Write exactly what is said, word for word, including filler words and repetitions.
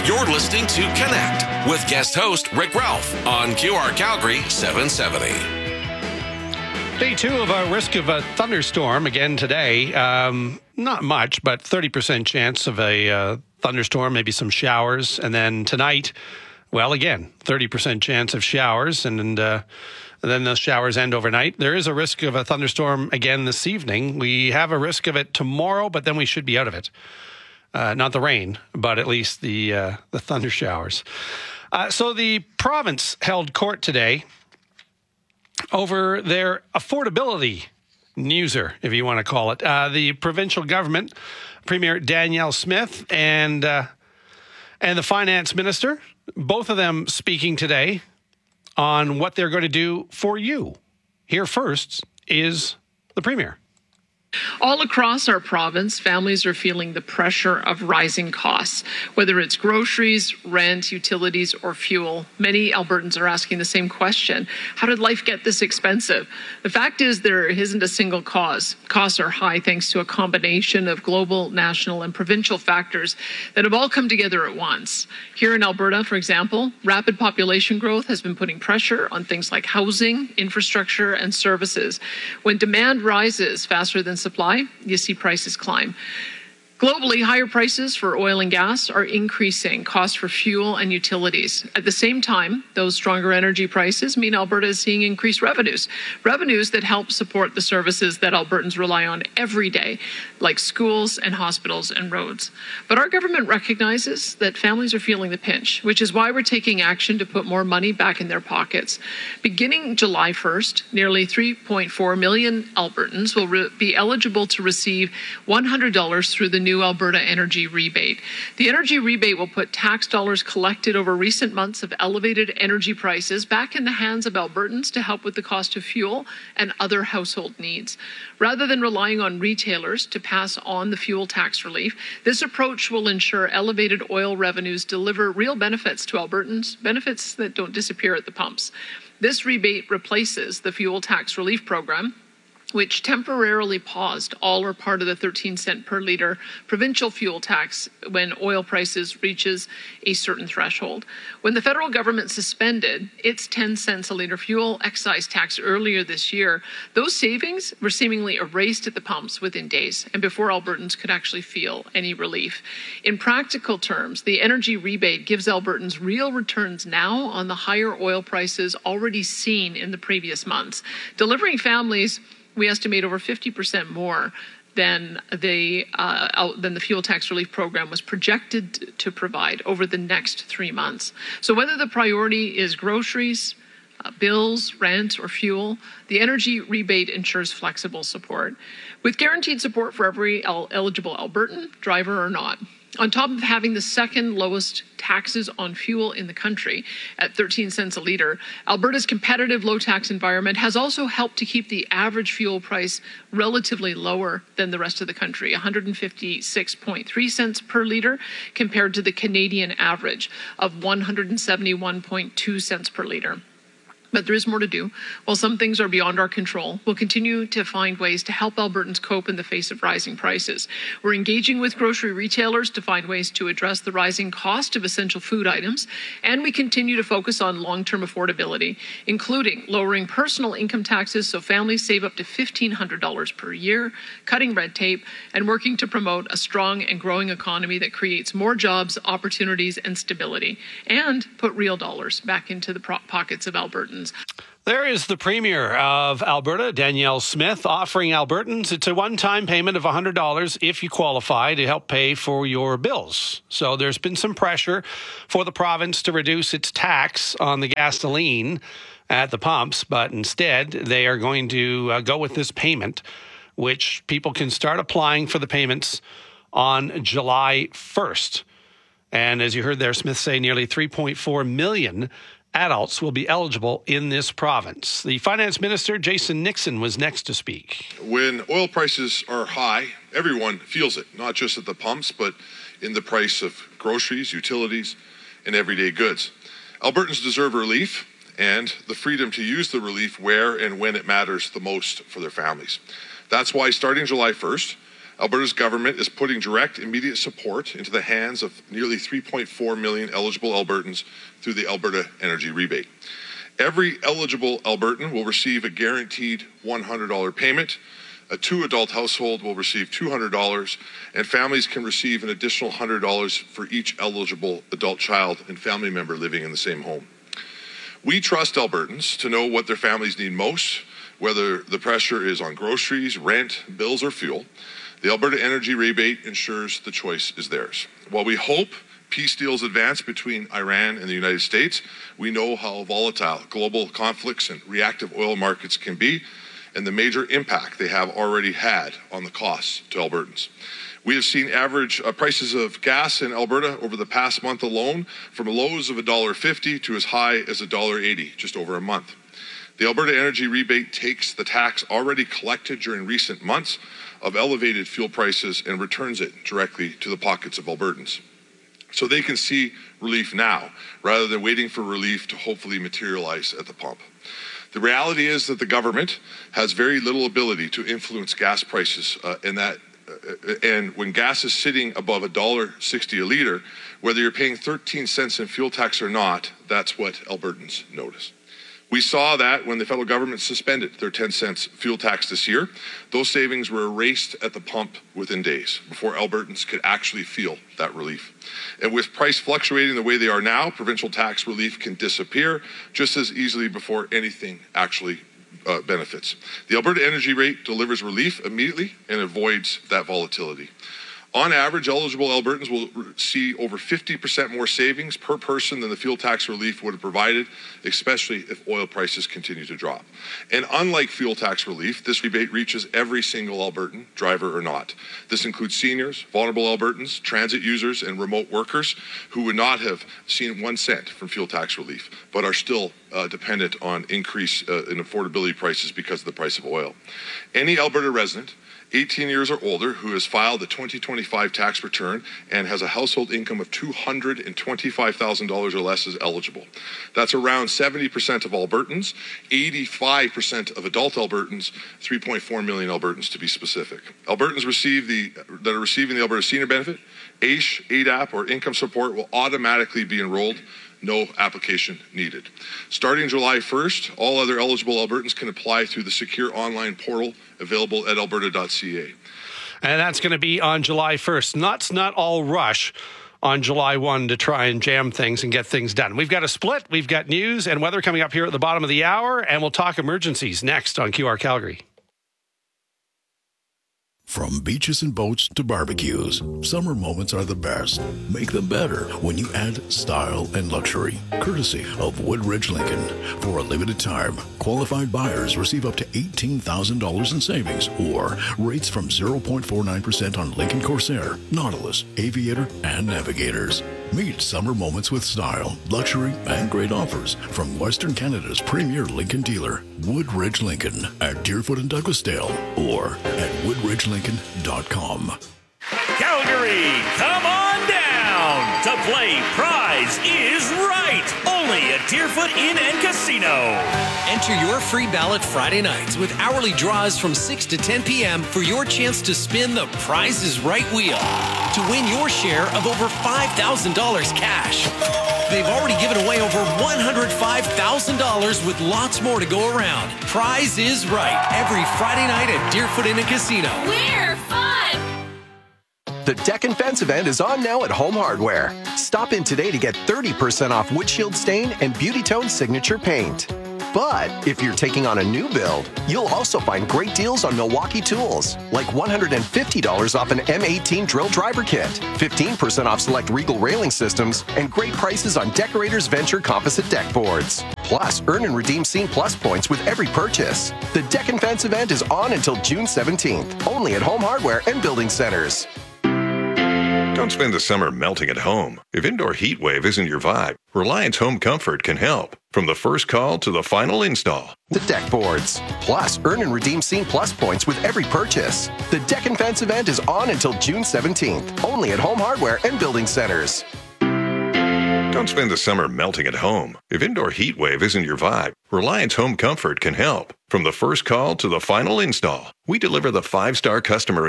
You're listening to Connect with guest host Rick Ralph on Q R Calgary seven seventy. Day two of a risk of a thunderstorm again today. Um, not much, but thirty percent chance of a uh, thunderstorm, maybe some showers. And then tonight, well, again, thirty percent chance of showers. And, and uh, then the showers end overnight. There is a risk of a thunderstorm again this evening. We have a risk of it tomorrow, but then we should be out of it. Uh, not the rain, but at least the, uh, the thunder showers. Uh, so the province held court today over their affordability newser, if you want to call it. Uh, the provincial government, Premier Danielle Smith and uh, and the finance minister, both of them speaking today on what they're going to do for you. Here first is the Premier. All across our province, families are feeling the pressure of rising costs, whether it's groceries, rent, utilities, or fuel. Many Albertans are asking the same question. How did life get this expensive? The fact is there isn't a single cause. Costs are high thanks to a combination of global, national, and provincial factors that have all come together at once. Here in Alberta, for example, rapid population growth has been putting pressure on things like housing, infrastructure, and services. When demand rises faster than supply, you see prices climb. Globally, higher prices for oil and gas are increasing costs for fuel and utilities. At the same time, those stronger energy prices mean Alberta is seeing increased revenues, revenues that help support the services that Albertans rely on every day, like schools and hospitals and roads. But our government recognizes that families are feeling the pinch, which is why we're taking action to put more money back in their pockets. Beginning July first, nearly three point four million Albertans will re- be eligible to receive one hundred dollars through the new Alberta Energy Rebate. The Energy Rebate will put tax dollars collected over recent months of elevated energy prices back in the hands of Albertans to help with the cost of fuel and other household needs. Rather than relying on retailers to pass on the fuel tax relief, this approach will ensure elevated oil revenues deliver real benefits to Albertans, benefits that don't disappear at the pumps. This rebate replaces the fuel tax relief program, which temporarily paused all or part of the thirteen cent per litre provincial fuel tax when oil prices reaches a certain threshold. When the federal government suspended its ten cents a litre fuel excise tax earlier this year, those savings were seemingly erased at the pumps within days and before Albertans could actually feel any relief. In practical terms, the energy rebate gives Albertans real returns now on the higher oil prices already seen in the previous months, delivering families, we estimate, over fifty percent more than the uh, than the fuel tax relief program was projected to provide over the next three months. So whether the priority is groceries, uh, bills, rent, or fuel, the energy rebate ensures flexible support, with guaranteed support for every el- eligible Albertan, driver or not. On top of having the second lowest taxes on fuel in the country at thirteen cents a litre, Alberta's competitive low-tax environment has also helped to keep the average fuel price relatively lower than the rest of the country, one hundred fifty-six point three cents per litre, compared to the Canadian average of one hundred seventy-one point two cents per litre. But there is more to do. While some things are beyond our control, we'll continue to find ways to help Albertans cope in the face of rising prices. We're engaging with grocery retailers to find ways to address the rising cost of essential food items, and we continue to focus on long-term affordability, including lowering personal income taxes so families save up to fifteen hundred dollars per year, cutting red tape, and working to promote a strong and growing economy that creates more jobs, opportunities, and stability, and put real dollars back into the pro- pockets of Albertans. There is the Premier of Alberta, Danielle Smith, offering Albertans, it's a one-time payment of one hundred dollars if you qualify to help pay for your bills. So there's been some pressure for the province to reduce its tax on the gasoline at the pumps, but instead they are going to uh, go with this payment, which people can start applying for the payments on July first. And as you heard there, Smith say nearly three point four million adults will be eligible in this province. The finance minister, Jason Nixon, was next to speak. When oil prices are high, everyone feels it, not just at the pumps, but in the price of groceries, utilities, and everyday goods. Albertans deserve relief and the freedom to use the relief where and when it matters the most for their families. That's why starting July first, Alberta's government is putting direct, immediate support into the hands of nearly three point four million eligible Albertans through the Alberta Energy Rebate. Every eligible Albertan will receive a guaranteed one hundred dollars payment. A two-adult household will receive two hundred dollars, and families can receive an additional one hundred dollars for each eligible adult child and family member living in the same home. We trust Albertans to know what their families need most, whether the pressure is on groceries, rent, bills, or fuel. The Alberta Energy Rebate ensures the choice is theirs. While we hope peace deals advance between Iran and the United States, we know how volatile global conflicts and reactive oil markets can be, and the major impact they have already had on the costs to Albertans. We have seen average uh, prices of gas in Alberta over the past month alone from lows of one dollar fifty to as high as one dollar eighty just over a month. The Alberta Energy Rebate takes the tax already collected during recent months of elevated fuel prices and returns it directly to the pockets of Albertans, so they can see relief now rather than waiting for relief to hopefully materialize at the pump. The reality is that the government has very little ability to influence gas prices, uh, and that uh, and when gas is sitting above one dollar sixty a litre, whether you're paying thirteen cents in fuel tax or not, that's what Albertans notice. We saw that when the federal government suspended their ten cents fuel tax this year. Those savings were erased at the pump within days before Albertans could actually feel that relief. And with price fluctuating the way they are now, provincial tax relief can disappear just as easily before anything actually uh, benefits. The Alberta Energy Rate delivers relief immediately and avoids that volatility. On average, eligible Albertans will see over fifty percent more savings per person than the fuel tax relief would have provided, especially if oil prices continue to drop. And unlike fuel tax relief, this rebate reaches every single Albertan, driver or not. This includes seniors, vulnerable Albertans, transit users, and remote workers who would not have seen one cent from fuel tax relief, but are still uh, dependent on increase uh, in affordability prices because of the price of oil. Any Alberta resident eighteen years or older who has filed the twenty twenty-five tax return and has a household income of two hundred twenty-five thousand dollars or less is eligible. That's around seventy percent of Albertans, eighty-five percent of adult Albertans, three point four million Albertans to be specific. Albertans receive the, that are receiving the Alberta Senior Benefit, A I S H, A D A P, or income support will automatically be enrolled. No application needed. Starting July first, all other eligible Albertans can apply through the secure online portal available at alberta dot c a. And that's going to be on July first. Let's not all rush on July first to try and jam things and get things done. We've got a split. We've got news and weather coming up here at the bottom of the hour, and we'll talk emergencies next on Q R Calgary. From beaches and boats to barbecues, summer moments are the best. Make them better when you add style and luxury, courtesy of Woodridge Lincoln. For a limited time, qualified buyers receive up to eighteen thousand dollars in savings or rates from zero point four nine percent on Lincoln Corsair, Nautilus, Aviator, and Navigators. Meet summer moments with style, luxury, and great offers from Western Canada's premier Lincoln dealer, Woodridge Lincoln, at Deerfoot and Douglasdale, or at woodridge lincoln dot com. Calgary, come on down to play Prize is Right, only at Deerfoot Inn and Casino. Enter your free ballot Friday nights with hourly draws from six to ten p.m. for your chance to spin the Prize is Right wheel to win your share of over five thousand dollars cash. They've already given away over one hundred five thousand dollars with lots more to go around. Prize is Right, every Friday night at Deerfoot Inn and Casino. We're fun! The Deck and Fence event is on now at Home Hardware. Stop in today to get thirty percent off windshield stain and Beauty Tone signature paint. But if you're taking on a new build, you'll also find great deals on Milwaukee tools, like one hundred fifty dollars off an M eighteen drill driver kit, fifteen percent off select Regal railing systems, and great prices on Decorators Venture composite deck boards. Plus, earn and redeem Scene Plus points with every purchase. The Deck and Fence event is on until June seventeenth, only at Home Hardware and Building Centers. Don't spend the summer melting at home. If indoor heat wave isn't your vibe, Reliance Home Comfort can help. From the first call to the final install. The deck boards. Plus, earn and redeem Scene Plus points with every purchase. The Deck and Fence event is on until June seventeenth, only at Home Hardware and Building Centers. Don't spend the summer melting at home. If indoor heat wave isn't your vibe, Reliance Home Comfort can help. From the first call to the final install, we deliver the five-star customer